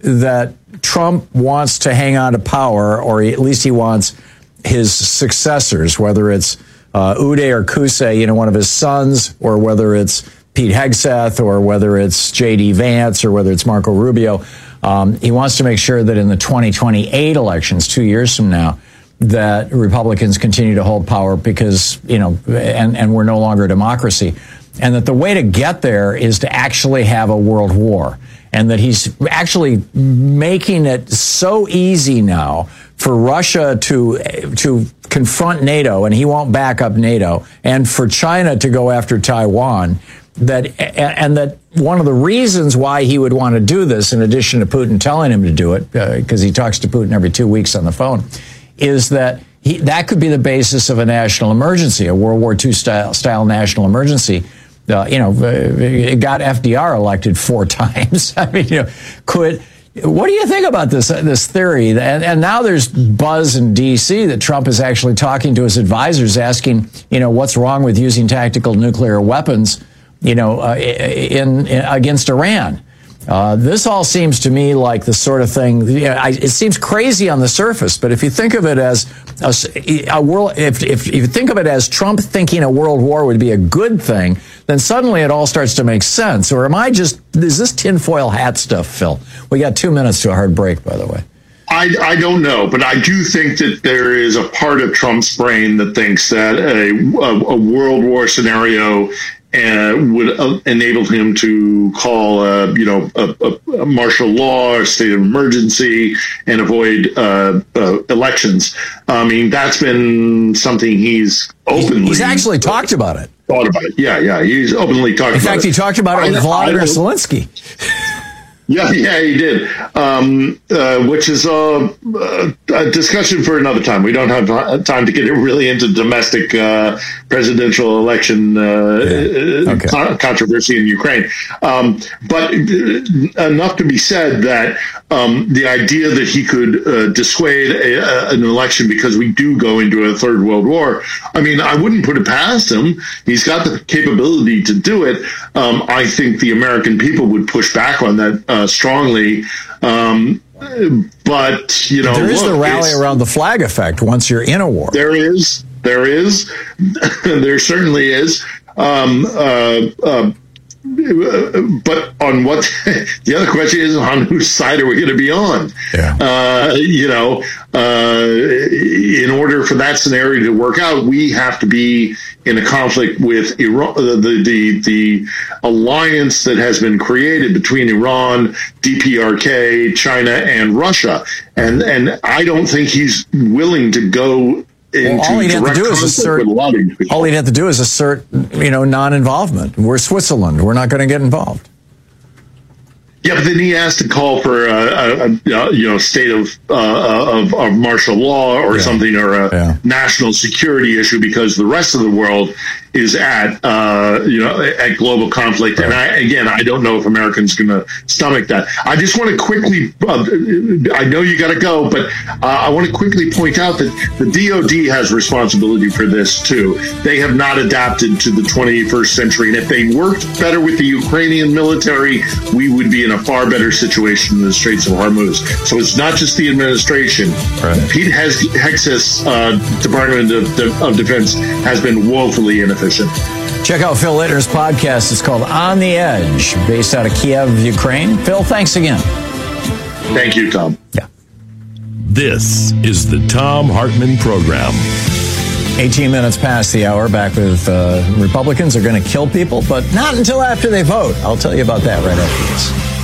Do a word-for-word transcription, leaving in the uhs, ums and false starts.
that Trump wants to hang on to power, or at least he wants his successors, whether it's uh, Uday or Qusay, you know, one of his sons, or whether it's Pete Hegseth, or whether it's J D Vance, or whether it's Marco Rubio. Um, he wants to make sure that in the twenty twenty-eight elections, two years from now, that Republicans continue to hold power because, you know, and, and we're no longer a democracy. And that the way to get there is to actually have a world war. And that he's actually making it so easy now for Russia to to confront NATO, and he won't back up NATO, and for China to go after Taiwan, that and that one of the reasons why he would want to do this, in addition to Putin telling him to do it, because uh, he talks to Putin every two weeks on the phone, is that he, that could be the basis of a national emergency, a World War Two style, style national emergency. Uh, you know, it got F D R elected four times. I mean, you know, could. What do you think about this this theory? And, and now there's buzz in D C that Trump is actually talking to his advisors, asking, you know, what's wrong with using tactical nuclear weapons, you know, uh, in, in against Iran. Uh, this all seems to me like the sort of thing, you know, I, it seems crazy on the surface, but if you think of it as a, a world, if, if, if you think of it as Trump thinking a world war would be a good thing, then suddenly it all starts to make sense. Or am I just, is this tinfoil hat stuff, Phil? We got two minutes to a hard break, by the way. I, I don't know, but I do think that there is a part of Trump's brain that thinks that a, a, a world war scenario Uh, would uh, enable him to call, uh, you know, a, a, a martial law or state of emergency and avoid uh, uh, elections. I mean, that's been something he's openly. He's actually talked about it. Thought about it. Yeah, yeah. He's openly talked about it. In fact, he talked about it with Vladimir Zelensky. Yeah, yeah, he did, um, uh, which is a, a discussion for another time. We don't have time to get really into domestic uh, presidential election uh, yeah. okay. con- controversy in Ukraine. Um, but enough to be said that um, the idea that he could uh, dissuade a, a, an election because we do go into a third world war, I mean, I wouldn't put it past him. He's got the capability to do it. Um, I think the American people would push back on that uh, strongly. Um, but, you know, there is look, the rally around the flag effect once you're in a war. There is. There is. There certainly is. Um, uh, uh, but on what the other question is, on whose side are we going to be on? Yeah. Uh, you know, uh, in order for that scenario to work out, we have to be in a conflict with Iran, the, the, the alliance that has been created between Iran, D P R K, China, and Russia. And, and I don't think he's willing to go Well, all he'd have to do is assert. All he'd have to do is assert, you know, non-involvement. We're Switzerland. We're not going to get involved. Yeah, but then he has to call for a, a, a you know state of, uh, of of martial law or yeah. something, or a yeah. national security issue, because the rest of the world is at uh, you know at global conflict. Right. And I, again, I don't know if Americans going to stomach that. I just want to quickly. Uh, I know you got to go, but uh, I want to quickly point out that the D O D has responsibility for this too. They have not adapted to the twenty-first century, and if they worked better with the Ukrainian military, we would be in a far better situation in the Straits of Hormuz. So it's not just the administration. Right. Pete Hegseth's uh, Department of, of Defense has been woefully inefficient. Check out Phil Littner's podcast. It's called On the Edge, based out of Kiev, Ukraine. Phil, thanks again. Thank you, Tom. Yeah. This is the Thom Hartmann Program. eighteen minutes past the hour, back with uh, Republicans are going to kill people, but not until after they vote. I'll tell you about that right after this.